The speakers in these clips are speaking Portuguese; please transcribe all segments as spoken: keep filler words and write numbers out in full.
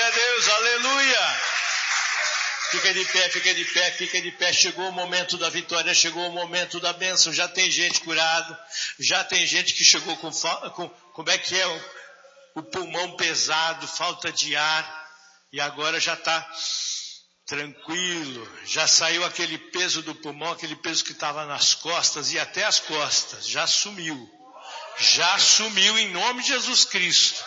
a Deus, aleluia. Fica de pé, fica de pé, fica de pé. Chegou o momento da vitória, chegou o momento da bênção. Já tem gente curado, já tem gente que chegou com, com como é que é, o, o pulmão pesado, falta de ar, e agora já está tranquilo. Já saiu aquele peso do pulmão, aquele peso que estava nas costas, e até as costas, já sumiu. Já sumiu em nome de Jesus Cristo.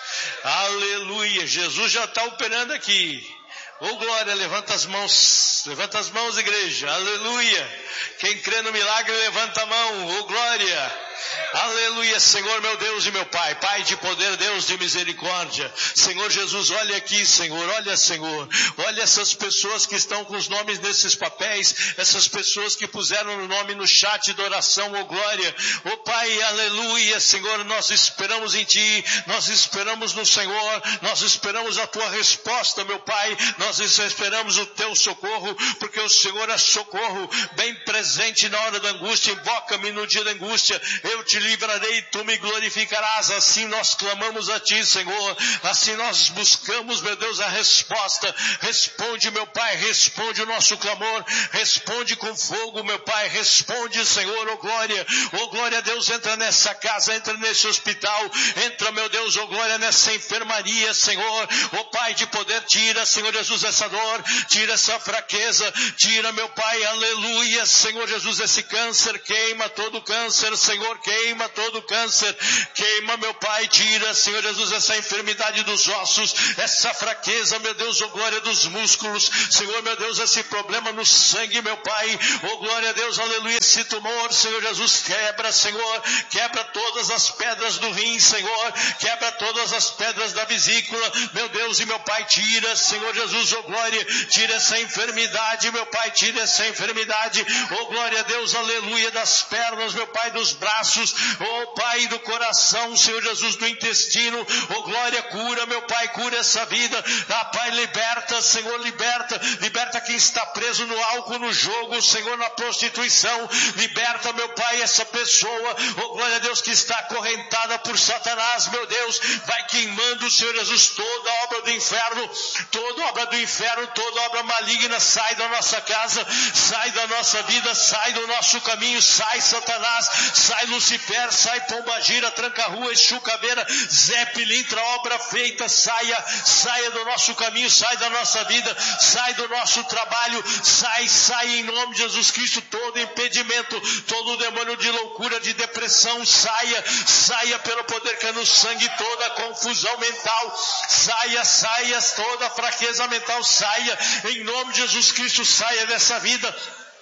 Aleluia. Jesus já está operando aqui. Oh glória, levanta as mãos. Levanta as mãos, igreja. Aleluia. Quem crê no milagre, levanta a mão. Oh glória. Aleluia, Senhor meu Deus e meu Pai, Pai de poder, Deus de misericórdia. Senhor Jesus, olha aqui, Senhor, olha, Senhor, olha essas pessoas que estão com os nomes nesses papéis, essas pessoas que puseram o nome no chat de oração, oh glória, oh Pai, aleluia, Senhor, nós esperamos em Ti, nós esperamos no Senhor, nós esperamos a Tua resposta, meu Pai, nós esperamos o Teu socorro, porque o Senhor é socorro, bem presente na hora da angústia. Invoca-me no dia da angústia, eu te livrarei, tu me glorificarás. Assim nós clamamos a ti, Senhor, assim nós buscamos, meu Deus, a resposta. Responde, meu Pai, responde o nosso clamor, responde com fogo, meu Pai, responde, Senhor, oh glória, oh glória a Deus, entra nessa casa, entra nesse hospital, entra, meu Deus, oh glória, nessa enfermaria, Senhor, oh Pai de poder, tira, Senhor Jesus, essa dor, tira essa fraqueza, tira, meu Pai, aleluia, Senhor Jesus, esse câncer, queima todo câncer, Senhor, queima todo câncer, queima, meu Pai, tira, Senhor Jesus, essa enfermidade dos ossos, essa fraqueza, meu Deus, oh glória, dos músculos, Senhor, meu Deus, esse problema no sangue, meu Pai, oh glória a Deus, aleluia, esse tumor, Senhor Jesus, quebra, Senhor, quebra todas as pedras do rim, Senhor, quebra todas as pedras da vesícula, meu Deus e meu Pai, tira, Senhor Jesus, oh glória, tira essa enfermidade, meu Pai, tira essa enfermidade, oh glória a Deus, aleluia, das pernas, meu Pai, dos braços, oh Pai, do coração, Senhor Jesus, do intestino, oh glória, cura, meu Pai, cura essa vida, ah Pai, liberta, Senhor, liberta, liberta quem está preso no álcool, no jogo, Senhor, na prostituição, liberta, meu Pai, essa pessoa, oh glória a Deus, que está acorrentada por Satanás, meu Deus, vai queimando, Senhor Jesus, toda obra do inferno, toda obra do inferno, toda obra maligna, sai da nossa casa, sai da nossa vida, sai do nosso caminho, sai Satanás, sai Lucifer, sai Pombagira, Tranca-Rua, Chucaveira, Zé Pilintra, obra feita, saia, saia do nosso caminho, sai da nossa vida, sai do nosso trabalho, sai, sai em nome de Jesus Cristo, todo impedimento, todo demônio de loucura, de depressão, saia, saia pelo poder que é no sangue, toda confusão mental, saia, saia, toda fraqueza mental, saia, em nome de Jesus Cristo, saia dessa vida,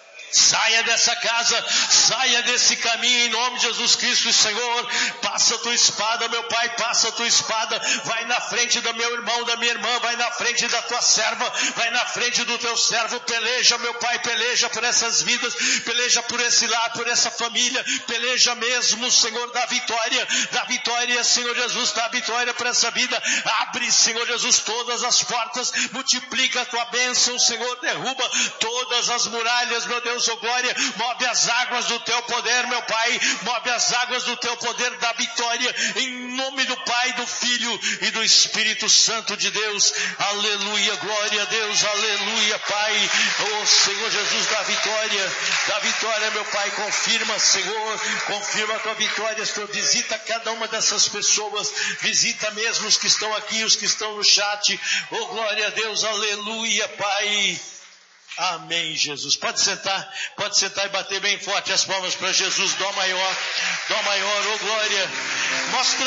saia dessa casa, saia desse caminho em nome de Jesus Cristo, Senhor, passa a tua espada, meu Pai, passa a tua espada, vai na frente do meu irmão, da minha irmã, vai na frente da tua serva, vai na frente do teu servo, peleja, meu Pai, peleja por essas vidas, peleja por esse lar, por essa família, peleja mesmo, Senhor, da vitória, da vitória, Senhor Jesus, da vitória para essa vida, abre, Senhor Jesus, todas as portas, multiplica a tua bênção, Senhor, derruba todas as muralhas, meu Deus, oh glória, move as águas do teu poder, meu Pai, move as águas do teu poder da vitória, em nome do Pai, do Filho e do Espírito Santo de Deus, aleluia, glória a Deus, aleluia, Pai, oh Senhor Jesus, da vitória, da vitória, meu Pai, confirma, Senhor, confirma a tua vitória, Senhor, visita cada uma dessas pessoas, visita mesmo os que estão aqui, os que estão no chat, oh glória a Deus, aleluia, Pai. Amém, Jesus. Pode sentar, pode sentar e bater bem forte as palmas para Jesus. Dó maior, dó maior, ô glória. Mostra